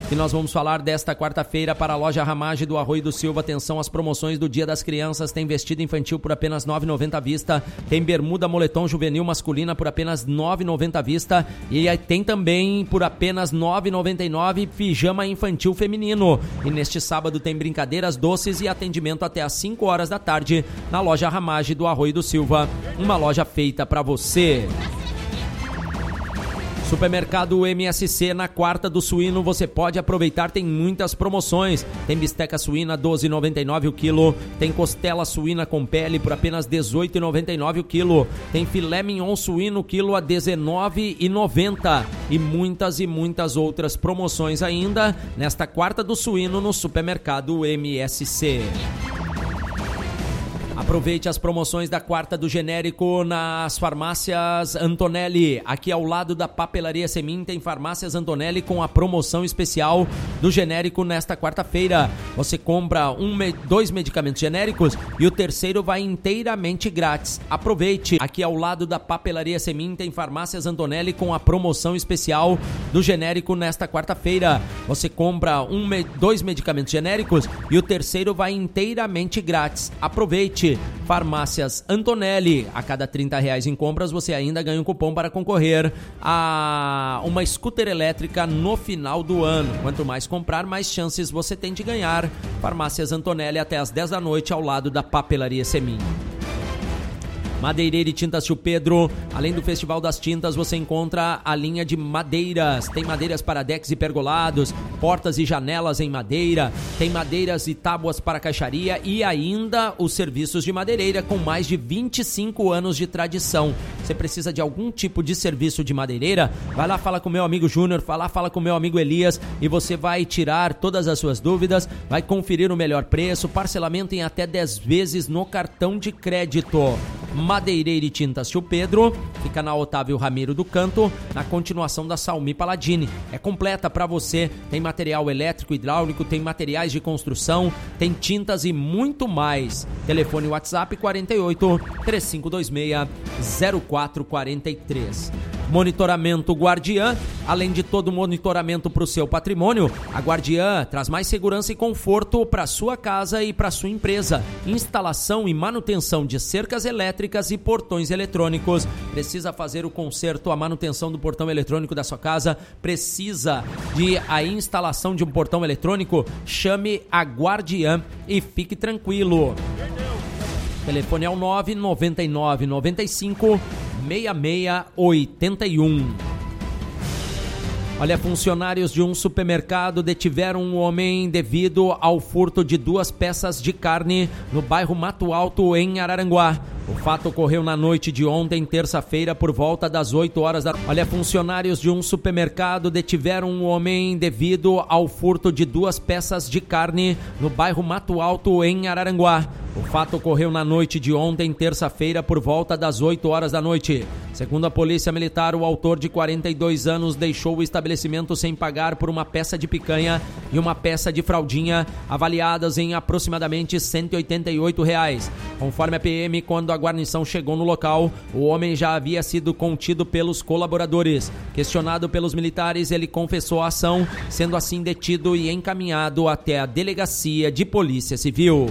que nós vamos falar desta quarta-feira para a loja Ramage do Arroio do Silva. Atenção, as promoções do Dia das Crianças. Tem vestido infantil por apenas R$ 9,90 à vista. Tem bermuda moletom juvenil masculina por apenas R$ 9,90 à vista. E aí tem também por apenas R$ 9,99 pijama infantil feminino. E neste sábado tem brincadeiras, doces e atendimento até às 5 horas da tarde na loja Ramage do Arroio do Silva. Uma loja feita para você. Supermercado MSC, na quarta do suíno, você pode aproveitar, tem muitas promoções. Tem bisteca suína, R$ 12,99 o quilo. Tem costela suína com pele por apenas R$ 18,99 o quilo. Tem filé mignon suíno, quilo a R$ 19,90. E muitas outras promoções ainda nesta quarta do suíno no Supermercado MSC. Aproveite as promoções da quarta do genérico nas farmácias Antonelli. Aqui ao lado da papelaria Semin tem farmácias Antonelli com a promoção especial do genérico nesta quarta-feira. Você compra 2 medicamentos genéricos e o terceiro vai inteiramente grátis. Aproveite. Aqui ao lado da papelaria Semin tem farmácias Antonelli com a promoção especial do genérico nesta quarta-feira. Você compra 2 medicamentos genéricos e o terceiro vai inteiramente grátis. Aproveite. Farmácias Antonelli. A cada R$30 em compras você ainda ganha um cupom para concorrer a uma scooter elétrica no final do ano. Quanto mais comprar, mais chances você tem de ganhar. Farmácias Antonelli até às 10 da noite ao lado da papelaria Semin. Madeireira e Tintas Tio Pedro. Além do Festival das Tintas, você encontra a linha de madeiras. Tem madeiras para decks e pergolados, portas e janelas em madeira. Tem madeiras e tábuas para caixaria e ainda os serviços de madeireira com mais de 25 anos de tradição. Você precisa de algum tipo de serviço de madeireira? Vai lá, fala com o meu amigo Júnior, fala com o meu amigo Elias e você vai tirar todas as suas dúvidas, vai conferir o melhor preço, parcelamento em até 10 vezes no cartão de crédito. Madeireira e Tintas Tio Pedro, fica na Otávio Ramiro do Canto, na continuação da Salmi Paladini. É completa para você, tem material elétrico, hidráulico, tem materiais de construção, tem tintas e muito mais. Telefone WhatsApp 48 3526 0443. Monitoramento Guardiã, além de todo monitoramento para o seu patrimônio, a Guardiã traz mais segurança e conforto para sua casa e para sua empresa. Instalação e manutenção de cercas elétricas e portões eletrônicos. Precisa fazer o conserto, a manutenção do portão eletrônico da sua casa? Precisa de a instalação de um portão eletrônico? Chame a Guardiã e fique tranquilo. Telefone é o 999 95 6681. Olha, funcionários de um supermercado detiveram um homem devido ao furto de 2 peças de carne no bairro Mato Alto, em Araranguá. O fato ocorreu na noite de ontem, terça-feira, por volta das 8 horas da... Olha, funcionários de um supermercado detiveram um homem devido ao furto de 2 peças de carne no bairro Mato Alto, em Araranguá. O fato ocorreu na noite de ontem, terça-feira, por volta das 8 horas da noite. Segundo a Polícia Militar, o autor de 42 anos deixou o estabelecimento sem pagar por uma peça de picanha e uma peça de fraldinha, avaliadas em aproximadamente R$ 188. Conforme a PM, quando a guarnição chegou no local, o homem já havia sido contido pelos colaboradores. Questionado pelos militares, ele confessou a ação, sendo assim detido e encaminhado até a Delegacia de Polícia Civil.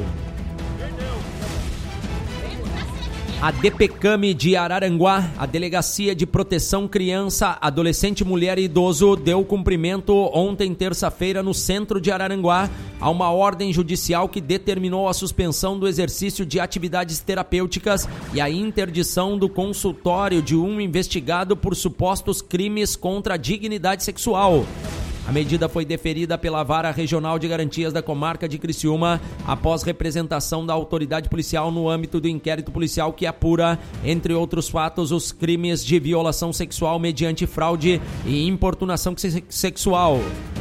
A DPCAM de Araranguá, a Delegacia de Proteção Criança, Adolescente, Mulher e Idoso, deu cumprimento ontem, terça-feira, no centro de Araranguá, a uma ordem judicial que determinou a suspensão do exercício de atividades terapêuticas e a interdição do consultório de um investigado por supostos crimes contra a dignidade sexual. A medida foi deferida pela Vara Regional de Garantias da Comarca de Criciúma após representação da autoridade policial no âmbito do inquérito policial que apura, entre outros fatos, os crimes de violação sexual mediante fraude e importunação sexual.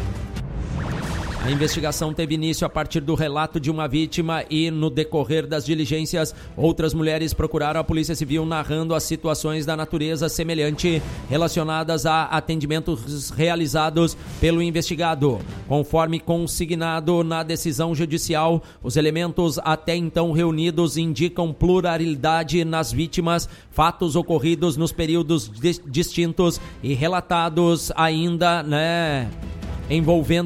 A investigação teve início a partir do relato de uma vítima e, no decorrer das diligências, outras mulheres procuraram a Polícia Civil narrando as situações da natureza semelhante relacionadas a atendimentos realizados pelo investigado. Conforme consignado na decisão judicial, os elementos até então reunidos indicam pluralidade nas vítimas, fatos ocorridos nos períodos distintos e relatados ainda, envolvendo